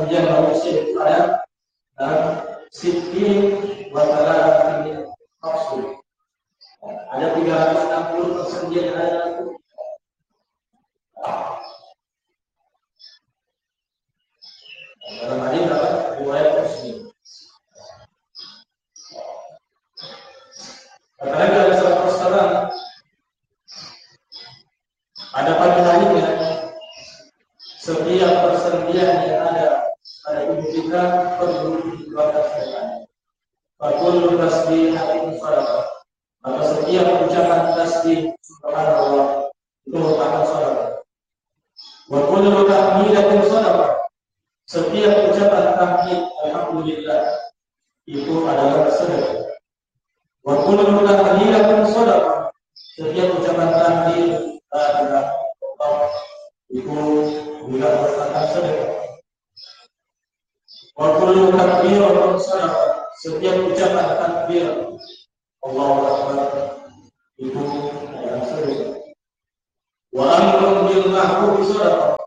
perjanjian manusia itu ada Sidqin wa Talatin Tafsir. Ada 360 persendian ayat itu. Dalam hadis dapat riwayat Muslim. Karena ada salah persoalan. Ada pada hadisnya setiap persendian yang ada pada tubuh kita perlu dikeluarkan. Fakul tasbihatin sadaqah. Maka setiap ucapan tasbih subhanallah itu merupakan sedekah. Wa kullu tahmidatin sadaqah. Setiap ucapan tahmid alhamdulillah itu adalah sedekah. Wa kullu tahlilatin sadaqah. Setiap ucapan tahmid adalah itu juga merupakan sedekah. Wa kullu takbiratin sadaqah. Setiap ucapan takbir Allahu Akbar itu adalah sedekah. Wa amrun bil ma'ruf sadaqah.